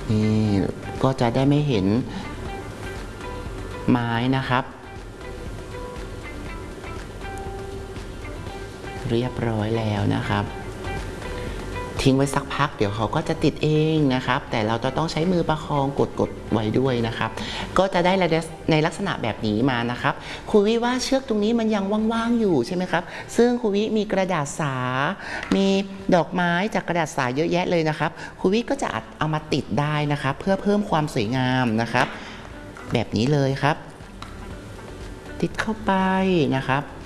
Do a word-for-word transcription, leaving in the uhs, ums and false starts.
นี่ก็จะได้ไม่เห็นไม้นะครับเรียบร้อยแล้วนะครับทิ้งไว้สักพักเดี๋ยวเขาก็จะติดเองนะครับแต่เราจะต้องใช้มือประคองกดๆไว้ด้วยนะครับก็จะได้ในลักษณะแบบนี้มานะครับครูวิว่าเชือกตรงนี้มันยังว่างๆอยู่ใช่ไหมครับซึ่งครูวิมีกระดาษสามีดอกไม้จากกระดาษสาเยอะแยะเลยนะครับครูวิก็จะเอามาติดได้นะครับเพื่อเพิ่มความสวยงามนะครับแบบนี้เลยครับติดเข้าไปนะครับ